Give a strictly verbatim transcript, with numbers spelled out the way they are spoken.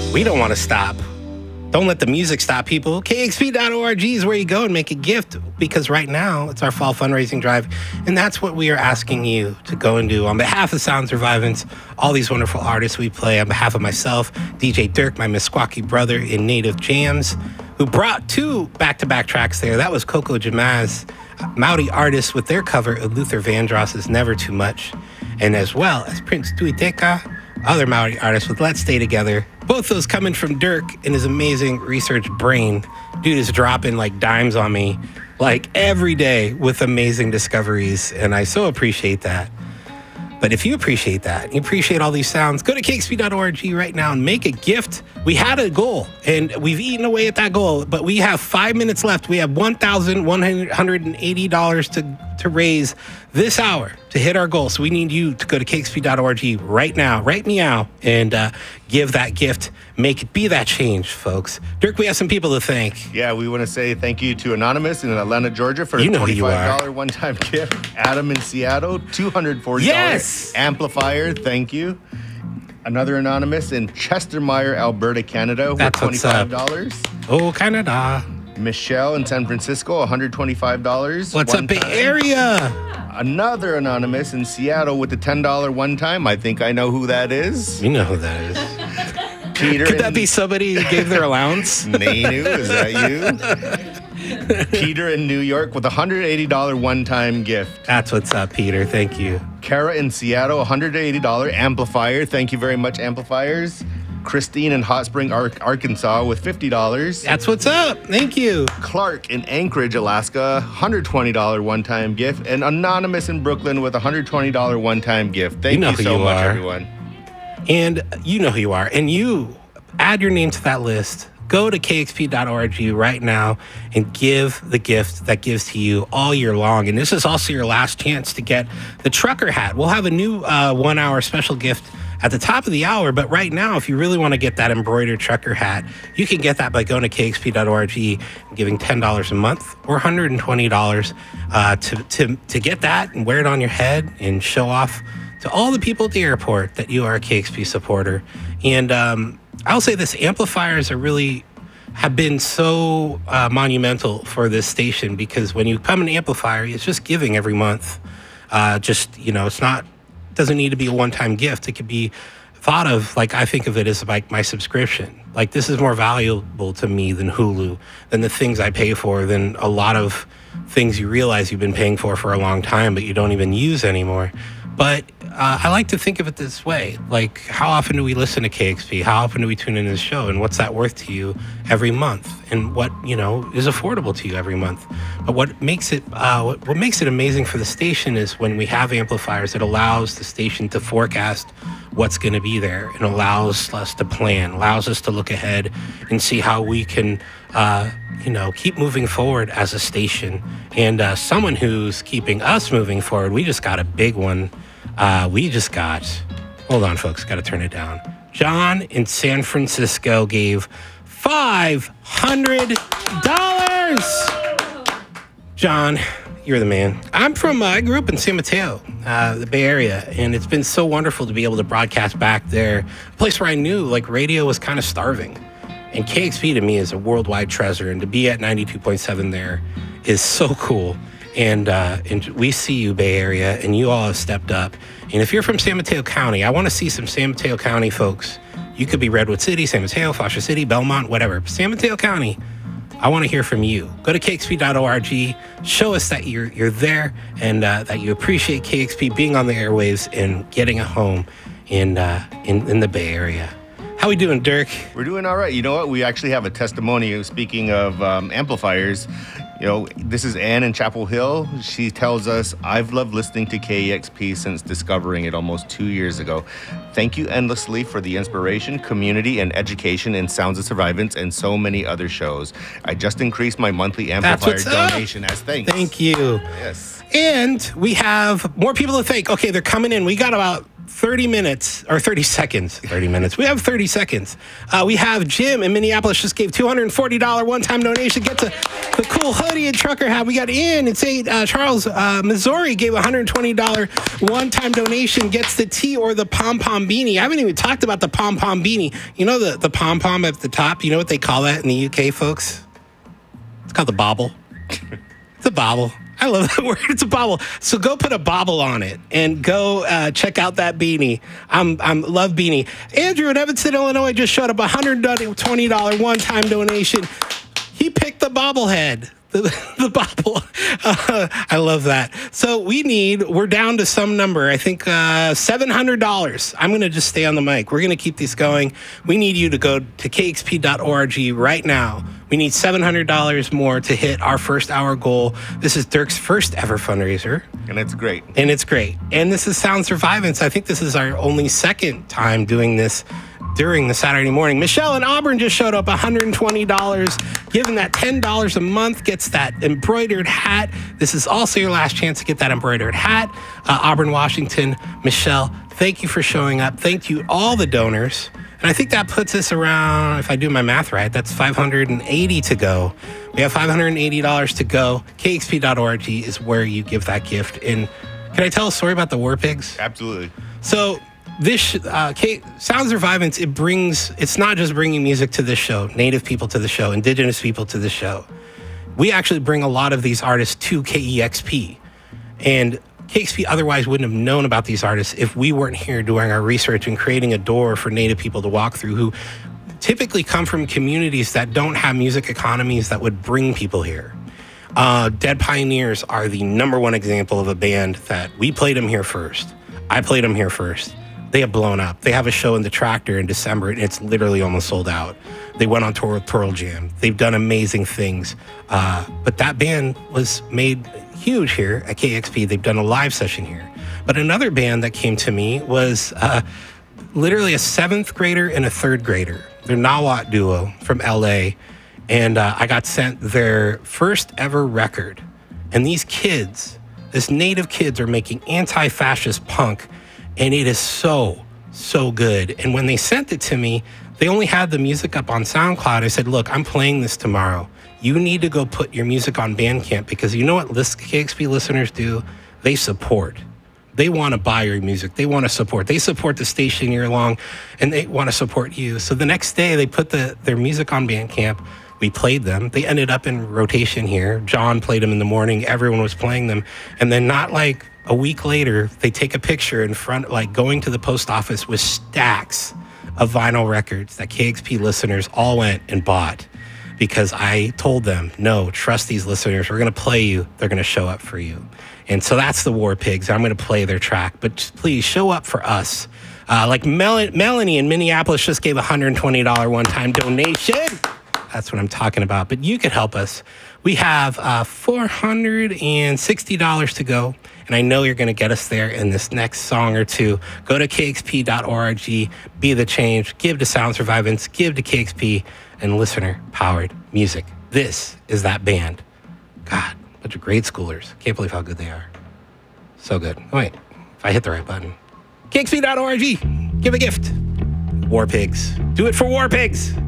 We don't want to stop. Don't let the music stop, people. K X P dot org is where you go and make a gift, because right now it's our fall fundraising drive, and that's what we are asking you to go and do on behalf of Sound Survivance, all these wonderful artists we play, on behalf of myself, D J Dirk, my Meskwaki brother in Native Jams, who brought two back-to-back tracks there. That was Coco Jamaz, Maori artists with their cover of Luther Vandross's Never Too Much, and as well as Prince Tuiteka, other Maori artists with Let's Stay Together. Both those coming from Dirk and his amazing research brain. Dude is dropping like dimes on me like every day with amazing discoveries, and I so appreciate that. But if you appreciate that, you appreciate all these sounds, go to K X P dot org right now and make a gift. We had a goal, and we've eaten away at that goal, but we have five minutes left. We have one thousand one hundred eighty dollars to, to raise this hour to hit our goal. So we need you to go to K X P dot org right now, right meow, and uh, give that gift. Make it be that change, folks. Dirk, we have some people to thank. Yeah, we want to say thank you to Anonymous in Atlanta, Georgia for You a know who you twenty-five dollars are. one-time gift. Adam in Seattle, two hundred forty dollars. Yes! Amplifier, thank you. Another Anonymous in Chestermere, Alberta, Canada with That's what's up. twenty-five dollars. Oh, Canada. Michelle in San Francisco, one hundred twenty-five dollars. What's one up, Bay time. Area? Another Anonymous in Seattle with the ten dollars one time. I think I know who that is. You know who that is. Peter. Could that in- be somebody who gave their allowance? Nainu, is that you? Peter in New York with a one hundred eighty dollars one-time gift. That's what's up, Peter. Thank you. Kara in Seattle, one hundred eighty dollars amplifier. Thank you very much, amplifiers. Christine in Hot Spring, Ar- Arkansas with fifty dollars. That's what's up. Thank you. Clark in Anchorage, Alaska, one hundred twenty dollars one-time gift. And Anonymous in Brooklyn with a one hundred twenty dollars one-time gift. Thank You know you who so you much, are. everyone. And you know who you are. And you add your name to that list. Go to K X P dot org right now and give the gift that gives to you all year long. And this is also your last chance to get the trucker hat. We'll have a new uh, one-hour special gift at the top of the hour. But right now, if you really want to get that embroidered trucker hat, you can get that by going to K X P dot org and giving ten dollars a month or one hundred twenty dollars uh, to, to, to get that and wear it on your head and show off to all the people at the airport that you are a K X P supporter. And um, I'll say this, amplifiers are really have been so uh, monumental for this station, because when you become an amplifier, it's just giving every month. Uh, just, you know, it's not, doesn't need to be a one-time gift. It could be thought of, like, I think of it as like my subscription. Like, this is more valuable to me than Hulu, than the things I pay for, than a lot of things you realize you've been paying for for a long time, but you don't even use anymore. But uh, I like to think of it this way. Like, how often do we listen to K X P? How often do we tune into the show? And what's that worth to you every month? And what, you know, is affordable to you every month? But what makes it uh, what, what makes it amazing for the station is when we have amplifiers, it allows the station to forecast what's going to be there, and allows us to plan, allows us to look ahead and see how we can, uh, you know, keep moving forward as a station. And uh, someone who's keeping us moving forward, we just got a big one. Uh, we just got, hold on, folks, got to turn it down. John in San Francisco gave five hundred dollars. John, you're the man. I'm from, uh, I grew up in San Mateo, uh, the Bay Area, and it's been so wonderful to be able to broadcast back there, a place where I knew, like, radio was kind of starving. And K X P to me is a worldwide treasure, and to be at ninety-two point seven there is so cool. And uh, and we see you, Bay Area, and you all have stepped up. And if you're from San Mateo County, I want to see some San Mateo County folks. You could be Redwood City, San Mateo, Foster City, Belmont, whatever. San Mateo County, I want to hear from you. Go to K X P dot org, show us that you're you're there, and uh, that you appreciate K X P being on the airwaves and getting a home in uh, in, in the Bay Area. How we doing, Dirk? We're doing all right. You know what? We actually have a testimony. Speaking of um, amplifiers, you know, this is Ann in Chapel Hill. She tells us, I've loved listening to K E X P since discovering it almost two years ago. Thank you endlessly for the inspiration, community, and education in Sounds of Survivance and so many other shows. I just increased my monthly amplifier what's up. donation as thanks. Thank you. Yes. And we have more people to thank. Okay, they're coming in. We got about thirty minutes, or thirty seconds, thirty minutes. We have thirty seconds. Uh, we have Jim in Minneapolis just gave two hundred forty dollars one-time donation. Gets a, the cool hoodie and trucker hat. We got Ian in Saint Uh, Charles, uh, Missouri gave a one hundred twenty dollars one-time donation. Gets the tee or the pom-pom beanie. I haven't even talked about the pom-pom beanie. You know the, the pom-pom at the top? You know what they call that in the U K, folks? It's called the bauble. It's a bauble. I love that word. It's a bauble. So go put a bauble on it and go uh, check out that beanie. I'm I'm love beanie. Andrew in Evanston, Illinois just showed up a one hundred twenty dollars one-time donation. He picked the bobblehead. The, the bobble. Uh, I love that. So we need, we're down to some number, I think uh, seven hundred dollars. I'm going to just stay on the mic. We're going to keep these going. We need you to go to K X P dot org right now. We need seven hundred dollars more to hit our first hour goal. This is Dirk's first ever fundraiser. And it's great. And it's great. And this is Sound Survivance. I think this is our only second time doing this during the Saturday morning. Michelle in Auburn just showed up, one hundred twenty dollars. Given that ten dollars a month, gets that embroidered hat. This is also your last chance to get that embroidered hat. Uh, Auburn, Washington. Michelle, thank you for showing up. Thank you, all the donors. And I think that puts us around, if I do my math right, that's five hundred eighty to go. We have five hundred eighty dollars to go. K X P dot org is where you give that gift. And can I tell a story about the War Pigs? Absolutely. So this uh, K- Sound Survivance, it brings, it's not just bringing music to this show, Native people to the show, Indigenous people to the show. We actually bring a lot of these artists to K E X P. And K X P otherwise wouldn't have known about these artists if we weren't here doing our research and creating a door for Native people to walk through who typically come from communities that don't have music economies that would bring people here. Uh, Dead Pioneers are the number one example of a band that we played them here first. I played them here first. They have blown up. They have a show in the Tractor in December, and it's literally almost sold out. They went on tour with Pearl Jam. They've done amazing things. Uh, but that band was made huge here at K X P. They've done a live session here. But another band that came to me was uh, literally a seventh grader and a third grader. They're Nawat duo from L A. And uh, I got sent their first ever record. And these kids, this Native kids, are making anti-fascist punk. And it is so, so good. And when they sent it to me, they only had the music up on SoundCloud. I said, look, I'm playing this tomorrow. You need to go put your music on Bandcamp, because you know what K X P listeners do? They support. They want to buy your music. They want to support. They support the station year long, and they want to support you. So the next day, they put the, their music on Bandcamp. We played them. They ended up in rotation here. John played them in the morning. Everyone was playing them. And then not like a week later, they take a picture in front, like going to the post office with stacks of vinyl records that K X P listeners all went and bought, because I told them, no, trust these listeners. We're going to play you. They're going to show up for you. And so that's the War Pigs. I'm going to play their track. But please show up for us. Uh, like Mel- Melanie in Minneapolis just gave a one hundred twenty dollars one-time donation. That's what I'm talking about. But you could help us. We have uh, four hundred sixty dollars to go. And I know you're going to get us there in this next song or two. Go to K X P dot org, be the change, give to Sound Survivance, give to K X P, and listener-powered music. This is that band. God, bunch of grade schoolers. Can't believe how good they are. So good. Oh, wait, if I hit the right button. K X P dot org, give a gift. War Pigs. Do it for War Pigs.